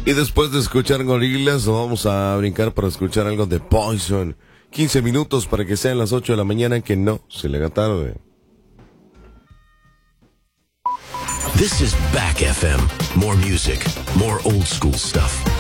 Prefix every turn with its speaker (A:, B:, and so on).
A: Y después de escuchar Gorillaz, nos vamos a brincar para escuchar algo de Poison. 15 minutos para que sean las 8 de la mañana, que no se le haga tarde.
B: This is Back FM. More music, more old school stuff.